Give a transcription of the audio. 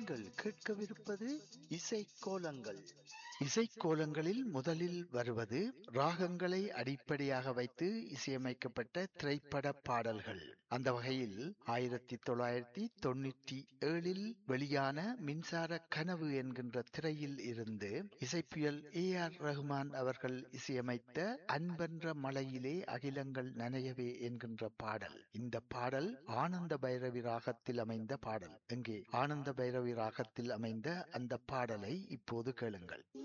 நீங்கள் கேட்கவிருப்பது இசைக்கோலங்கள். இசைக்கோலங்களில் முதலில் வருவது ராகங்களை அடிப்படையாக வைத்து இசையமைக்கப்பட்ட திரைப்பட பாடல்கள். அந்த வகையில் 1997 வெளியான மின்சார கனவு என்கின்ற திரையில் இருந்து இசைப்புயல் AR ரஹ்மான் அவர்கள் இசையமைத்த அன்பென்ற மழையிலே அகிலங்கள் நனையவே என்கின்ற பாடல். இந்த பாடல் ஆனந்த பைரவி ராகத்தில் அமைந்த பாடல். இங்கே ஆனந்த பைரவி ராகத்தில் அமைந்த அந்த பாடலை இப்போது கேளுங்கள்.